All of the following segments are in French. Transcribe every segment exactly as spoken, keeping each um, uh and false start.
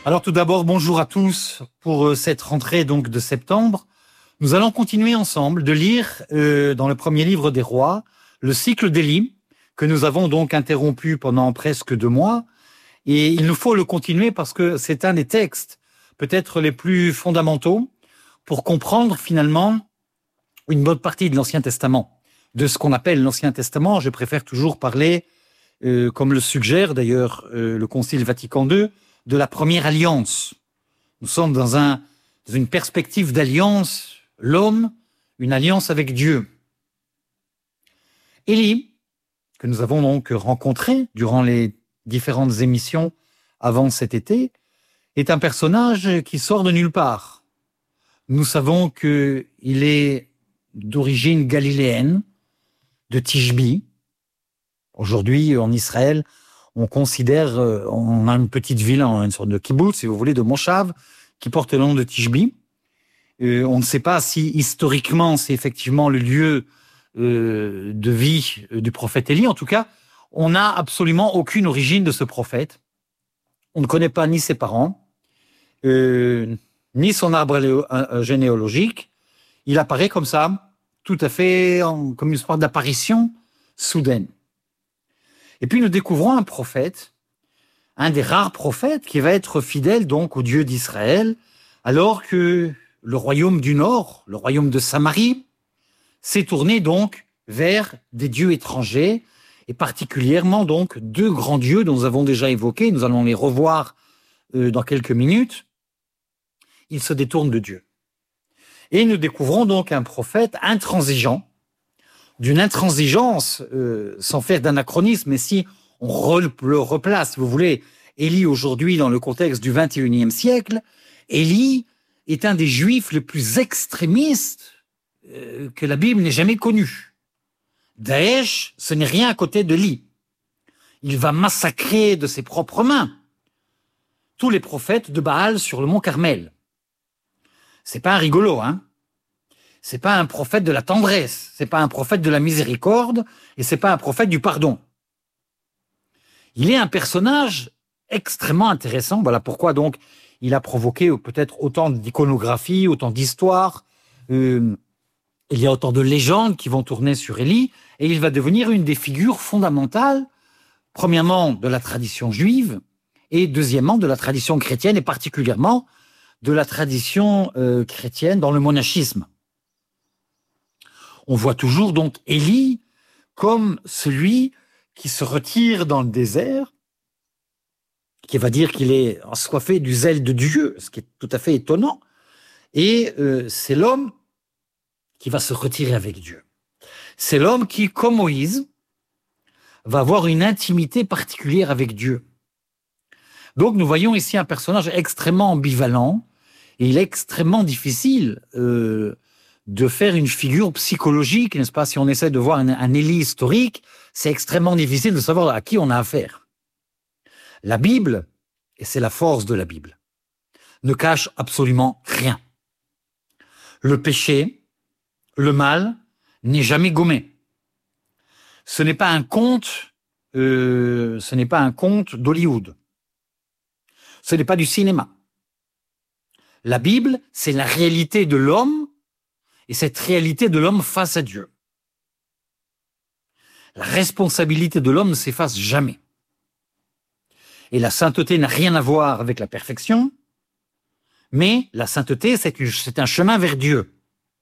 Alors tout d'abord, bonjour à tous pour cette rentrée donc de septembre. Nous allons continuer ensemble de lire euh, dans le premier livre des rois le cycle d'Élie que nous avons donc interrompu pendant presque deux mois. Et il nous faut le continuer parce que c'est un des textes peut-être les plus fondamentaux pour comprendre finalement une bonne partie de l'Ancien Testament. De ce qu'on appelle l'Ancien Testament, je préfère toujours parler, euh, comme le suggère d'ailleurs euh, le Concile Vatican deux, de la première alliance. Nous sommes dans, un, dans une perspective d'alliance, l'homme, une alliance avec Dieu. Élie, que nous avons donc rencontré durant les différentes émissions avant cet été, est un personnage qui sort de nulle part. Nous savons qu'il est d'origine galiléenne, de Tishbi. Aujourd'hui, en Israël, on considère, on a une petite ville, une sorte de kibbutz, si vous voulez, de Moshav, qui porte le nom de Tishbi. Euh, on ne sait pas si historiquement c'est effectivement le lieu euh, de vie du prophète Élie. En tout cas, on n'a absolument aucune origine de ce prophète. On ne connaît pas ni ses parents, euh, ni son arbre généalogique. Il apparaît comme ça, tout à fait en, comme une sorte d'apparition soudaine. Et puis nous découvrons un prophète, un des rares prophètes qui va être fidèle donc au Dieu d'Israël, alors que le royaume du Nord, le royaume de Samarie, s'est tourné donc vers des dieux étrangers, et particulièrement donc deux grands dieux dont nous avons déjà évoqué, nous allons les revoir euh, dans quelques minutes. Ils se détournent de Dieu. Et nous découvrons donc un prophète intransigeant, d'une intransigeance, euh, sans faire d'anachronisme, mais si on re, le replace, si vous voulez, Élie aujourd'hui dans le contexte du vingt et unième siècle, Élie est un des juifs les plus extrémistes euh, que la Bible n'ait jamais connu. Daesh, ce n'est rien à côté de Élie. Il va massacrer de ses propres mains tous les prophètes de Baal sur le mont Carmel. C'est pas un rigolo, hein. C'est pas un prophète de la tendresse, c'est pas un prophète de la miséricorde, et c'est pas un prophète du pardon. Il est un personnage extrêmement intéressant. Voilà pourquoi donc il a provoqué peut-être autant d'iconographie, autant d'histoires. Euh, il y a autant de légendes qui vont tourner sur Élie, et il va devenir une des figures fondamentales, premièrement de la tradition juive, et deuxièmement de la tradition chrétienne, et particulièrement de la tradition euh, chrétienne dans le monachisme. On voit toujours donc Élie comme celui qui se retire dans le désert, qui va dire qu'il est assoiffé du zèle de Dieu, ce qui est tout à fait étonnant, et euh, c'est l'homme qui va se retirer avec Dieu. C'est l'homme qui, comme Moïse, va avoir une intimité particulière avec Dieu. Donc nous voyons ici un personnage extrêmement ambivalent, et il est extrêmement difficile euh, de faire une figure psychologique, n'est-ce pas? Si on essaie de voir un, un Élie historique, c'est extrêmement difficile de savoir à qui on a affaire. La Bible, et c'est la force de la Bible, ne cache absolument rien. Le péché, le mal, n'est jamais gommé. Ce n'est pas un conte, euh, ce n'est pas un conte d'Hollywood. Ce n'est pas du cinéma. La Bible, c'est la réalité de l'homme, et cette réalité de l'homme face à Dieu. La responsabilité de l'homme ne s'efface jamais. Et la sainteté n'a rien à voir avec la perfection, mais la sainteté, c'est un chemin vers Dieu.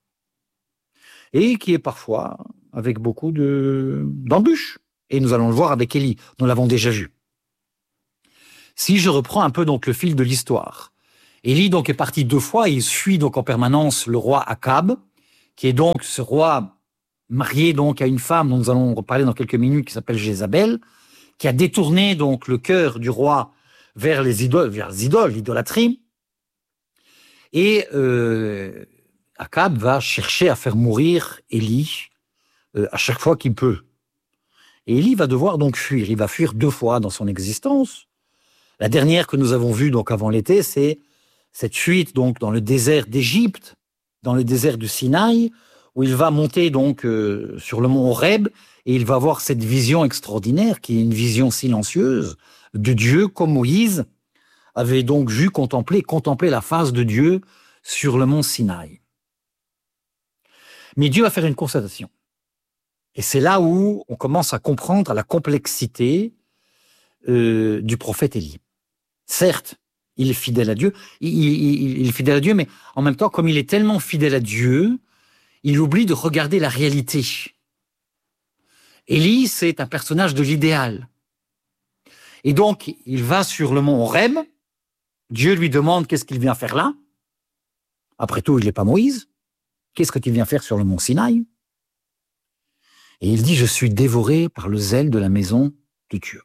Et qui est parfois avec beaucoup de, d'embûches. Et nous allons le voir avec Élie, nous l'avons déjà vu. Si je reprends un peu donc le fil de l'histoire, Élie donc est parti deux fois, et il suit donc en permanence le roi Akab, qui est donc ce roi marié donc à une femme dont nous allons reparler dans quelques minutes, qui s'appelle Jézabel, qui a détourné donc le cœur du roi vers les idoles, vers les idoles, l'idolâtrie. Et euh, Akab va chercher à faire mourir Élie euh, à chaque fois qu'il peut. Et Élie va devoir donc fuir. Il va fuir deux fois dans son existence. La dernière que nous avons vue donc avant l'été, c'est cette fuite donc dans le désert d'Égypte, dans le désert du Sinaï, où il va monter donc euh, sur le mont Horeb, et il va avoir cette vision extraordinaire, qui est une vision silencieuse de Dieu, comme Moïse avait donc vu, contempler, contempler la face de Dieu sur le mont Sinaï. Mais Dieu va faire une constatation. Et c'est là où on commence à comprendre la complexité euh, du prophète Élie. Certes, il est fidèle à Dieu, il, il, il est fidèle à Dieu, mais en même temps, comme il est tellement fidèle à Dieu, il oublie de regarder la réalité. Élie, c'est un personnage de l'idéal. Et donc, il va sur le mont Horeb. Dieu lui demande qu'est-ce qu'il vient faire là. Après tout, il n'est pas Moïse. Qu'est-ce que tu viens faire sur le mont Sinaï? Et il dit, je suis dévoré par le zèle de la maison de Dieu.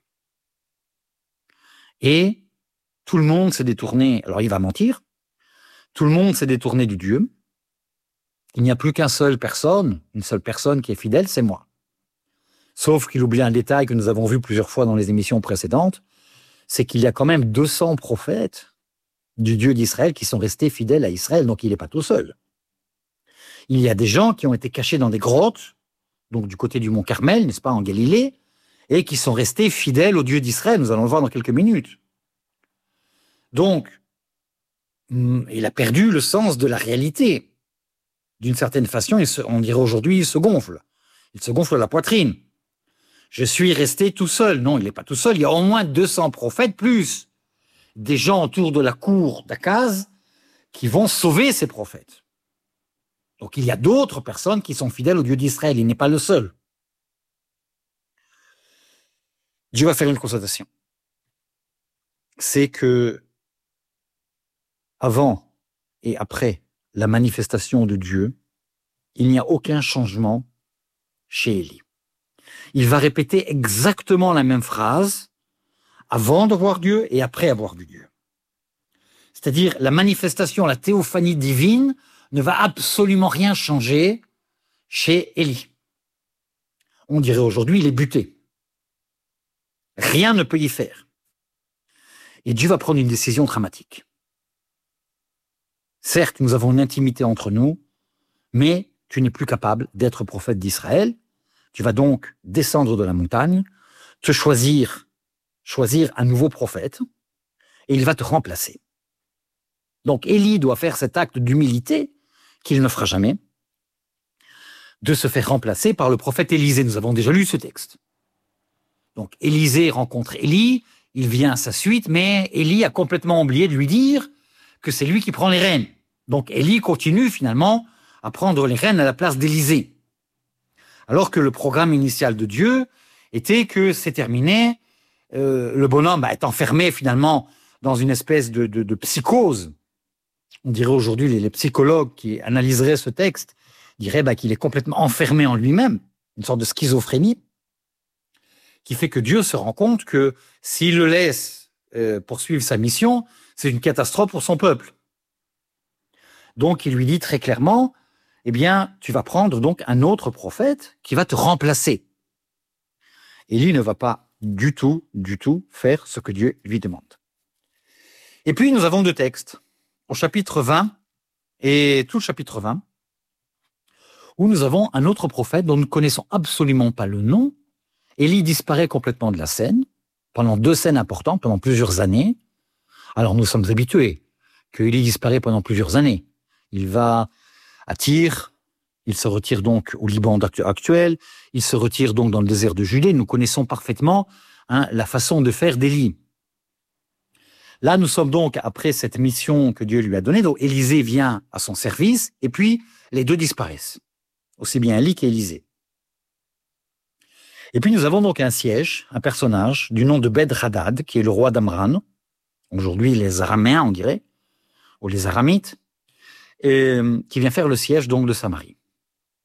Et tout le monde s'est détourné. Alors, il va mentir. Tout le monde s'est détourné du Dieu. Il n'y a plus qu'une seule personne, une seule personne qui est fidèle, c'est moi. Sauf qu'il oublie un détail que nous avons vu plusieurs fois dans les émissions précédentes, c'est qu'il y a quand même deux cents prophètes du Dieu d'Israël qui sont restés fidèles à Israël, donc il n'est pas tout seul. Il y a des gens qui ont été cachés dans des grottes, donc du côté du mont Carmel, n'est-ce pas, en Galilée, et qui sont restés fidèles au Dieu d'Israël. Nous allons le voir dans quelques minutes. Donc, il a perdu le sens de la réalité. D'une certaine façon, il se, on dirait aujourd'hui, il se gonfle. Il se gonfle la poitrine. Je suis resté tout seul. Non, il n'est pas tout seul. Il y a au moins deux cents prophètes, plus des gens autour de la cour d'Akaz qui vont sauver ces prophètes. Donc il y a d'autres personnes qui sont fidèles au Dieu d'Israël. Il n'est pas le seul. Dieu va faire une constatation. C'est que avant et après la manifestation de Dieu, il n'y a aucun changement chez Élie. Il va répéter exactement la même phrase avant de voir Dieu et après avoir vu Dieu. C'est-à-dire la manifestation, la théophanie divine ne va absolument rien changer chez Élie. On dirait aujourd'hui, il est buté. Rien ne peut y faire. Et Dieu va prendre une décision dramatique. Certes, nous avons une intimité entre nous, mais tu n'es plus capable d'être prophète d'Israël. Tu vas donc descendre de la montagne, te choisir, choisir un nouveau prophète, et il va te remplacer. Donc Élie doit faire cet acte d'humilité qu'il ne fera jamais, de se faire remplacer par le prophète Élisée. Nous avons déjà lu ce texte. Donc Élisée rencontre Élie, il vient à sa suite, mais Élie a complètement oublié de lui dire que c'est lui qui prend les rênes. Donc Élie continue finalement à prendre les rênes à la place d'Élisée. Alors que le programme initial de Dieu était que c'est terminé, euh, le bonhomme bah, est enfermé finalement dans une espèce de, de, de psychose. On dirait aujourd'hui, les, les psychologues qui analyseraient ce texte diraient bah, qu'il est complètement enfermé en lui-même, une sorte de schizophrénie, qui fait que Dieu se rend compte que s'il le laisse euh, poursuivre sa mission, c'est une catastrophe pour son peuple. Donc il lui dit très clairement, eh bien, tu vas prendre donc un autre prophète qui va te remplacer. Élie ne va pas du tout, du tout faire ce que Dieu lui demande. Et puis, nous avons deux textes, au chapitre vingt et tout le chapitre vingt, où nous avons un autre prophète dont nous ne connaissons absolument pas le nom. Élie disparaît complètement de la scène, pendant deux scènes importantes, pendant plusieurs années. Alors, nous sommes habitués que Élie disparaît pendant plusieurs années. Il va à Tyr, il se retire donc au Liban actuel, il se retire donc dans le désert de Judée. Nous connaissons parfaitement hein, la façon de faire d'Élie. Là, nous sommes donc après cette mission que Dieu lui a donnée. Donc, Élisée vient à son service et puis les deux disparaissent. Aussi bien Élie qu'Élisée. Et puis, nous avons donc un siège, un personnage du nom de Bed-Hadad, qui est le roi d'Amran. Aujourd'hui, les Araméens, on dirait, ou les Aramites, et, qui vient faire le siège donc de Samarie.